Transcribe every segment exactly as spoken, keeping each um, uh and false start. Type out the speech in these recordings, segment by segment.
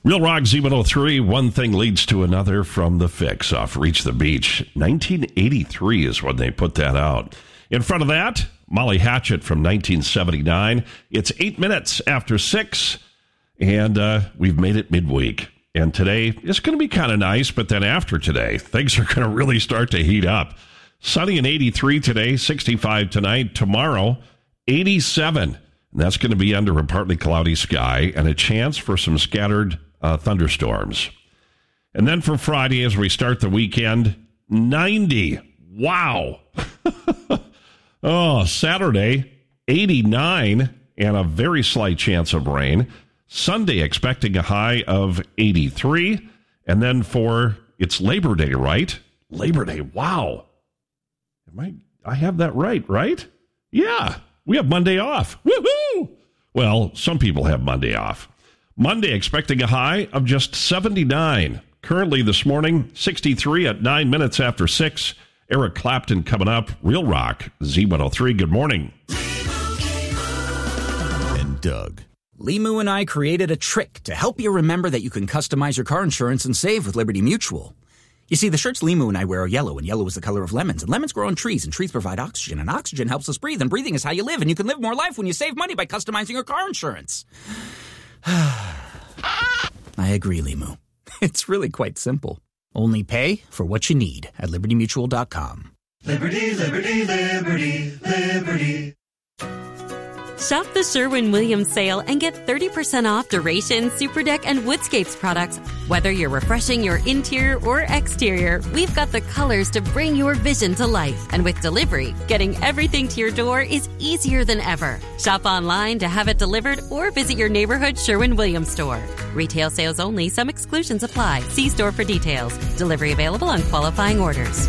Real Rock Z one oh three, one thing leads to another from The Fix off Reach the Beach. nineteen eighty-three is when they put that out. In front of that, Molly Hatchet from nineteen seventy-nine. It's eight minutes after six, and uh, we've made it midweek. And today is going to be kind of nice, but then after today, things are going to really start to heat up. Sunny and eighty-three today, sixty-five tonight. Tomorrow, eighty-seven. And that's going to be under a partly cloudy sky and a chance for some scattered uh, thunderstorms. And then for Friday, as we start the weekend, ninety. Wow. Oh, Saturday, eighty-nine and a very slight chance of rain. Sunday, expecting a high of eighty-three. And then for, it's Labor Day, right? Labor Day, wow. Am I, I have that right, right? Yeah, we have Monday off. Woohoo! Well, some people have Monday off. Monday, expecting a high of just seventy-nine. Currently this morning, sixty-three at nine minutes after six. Eric Clapton coming up. Real Rock, Z one oh three. Good morning. And Doug. Limu and I created a trick to help you remember that you can customize your car insurance and save with Liberty Mutual. You see, the shirts Limu and I wear are yellow, and yellow is the color of lemons. And lemons grow on trees, and trees provide oxygen, and oxygen helps us breathe, and breathing is how you live, and you can live more life when you save money by customizing your car insurance. I agree, Limu. It's really quite simple. Only pay for what you need at liberty mutual dot com. Liberty, liberty, liberty, liberty. Shop the Sherwin-Williams sale and get thirty percent off Duration, Superdeck, and Woodscapes products. Whether you're refreshing your interior or exterior, we've got the colors to bring your vision to life. And with delivery, getting everything to your door is easier than ever. Shop online to have it delivered or visit your neighborhood Sherwin-Williams store. Retail sales only. Some exclusions apply. See store for details. Delivery available on qualifying orders.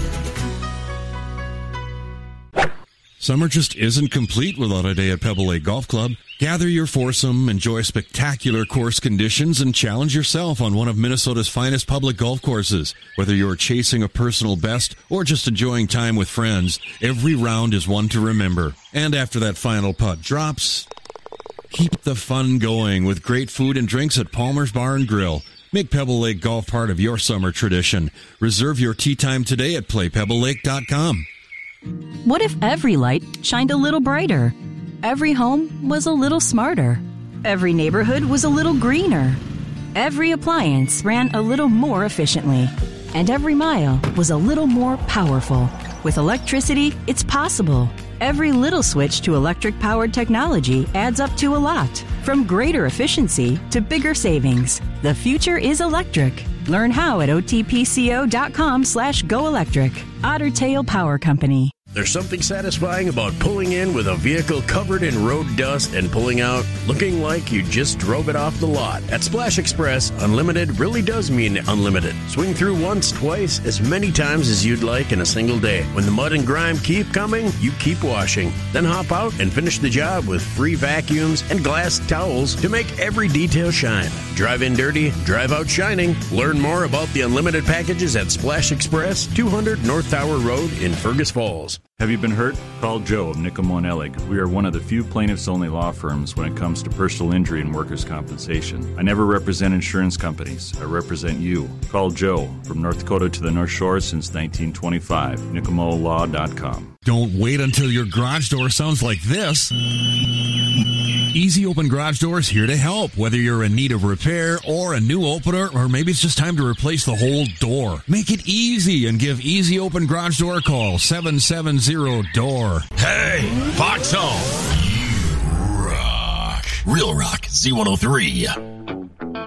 Summer just isn't complete without a day at Pebble Lake Golf Club. Gather your foursome, enjoy spectacular course conditions, and challenge yourself on one of Minnesota's finest public golf courses. Whether you're chasing a personal best or just enjoying time with friends, every round is one to remember. And after that final putt drops, keep the fun going with great food and drinks at Palmer's Bar and Grill. Make Pebble Lake Golf part of your summer tradition. Reserve your tee time today at play pebble lake dot com. What if every light shined a little brighter? Every home was a little smarter. Every neighborhood was a little greener. Every appliance ran a little more efficiently. And every mile was a little more powerful. With electricity, it's possible. Every little switch to electric-powered technology adds up to a lot. From greater efficiency to bigger savings. The future is electric. Learn how at otpco.com slash go electric. Otter Tail Power Company. There's something satisfying about pulling in with a vehicle covered in road dust and pulling out looking like you just drove it off the lot. At Splash Express, unlimited really does mean unlimited. Swing through once, twice, as many times as you'd like in a single day. When the mud and grime keep coming, you keep washing. Then hop out and finish the job with free vacuums and glass towels to make every detail shine. Drive in dirty, drive out shining. Learn more about the unlimited packages at Splash Express, two hundred North Tower Road in Fergus Falls. Have you been hurt? Call Joe of Nicomo and Ellig. We are one of the few plaintiffs-only law firms when it comes to personal injury and workers' compensation. I never represent insurance companies. I represent you. Call Joe from North Dakota to the North Shore since nineteen twenty-five. Nicomo Law dot com. Don't wait until your garage door sounds like this. Easy Open Garage Doors here to help. Whether you're in need of repair or a new opener, or maybe it's just time to replace the whole door. Make it easy and give Easy Open Garage Door a call. seven seven zero D O O R. Hey, Foxhole. You rock. Real Rock Z one oh three.